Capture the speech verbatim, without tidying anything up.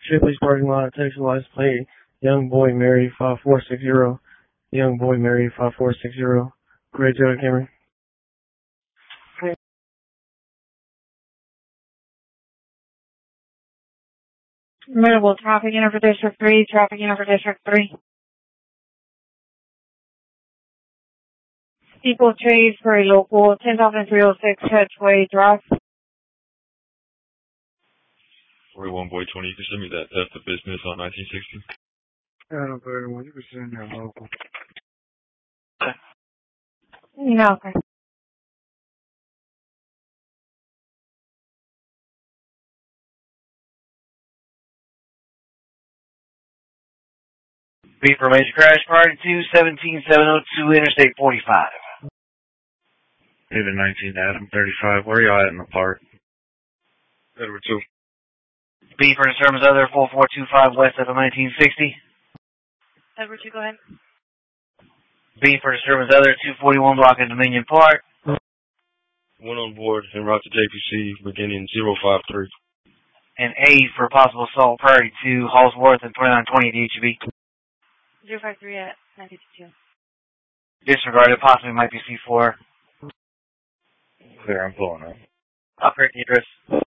Shipley's parking lot, Texas license plate, Young Boy Mary five four six zero. Young Boy Mary five four six zero. Great Toyota Camry. Mobile traffic in for District three, traffic in for District three. Equal Trades for a local, ten thousand three oh six Hedgeway Drive. forty-one Boy twenty, you can send me that theft of business on nineteen sixty. I don't put it on. You can send that local. No, okay. B for major crash, party two, seventeen seven oh two, Interstate forty-five. David nineteen, Adam thirty-five. Where are y'all at in the park? Edward two. B for disturbance other, four four two five west of nineteen sixty. Edward two, go ahead. B for disturbance other, two forty-one block of Dominion Park. One on board en route to J P C beginning zero five three. And A for possible assault, Prairie two, Hallsworth and twenty-nine twenty D H B. zero five three at nine fifty-two. Disregarded, possibly might be C four. Clear, I'm pulling up. Operate the address.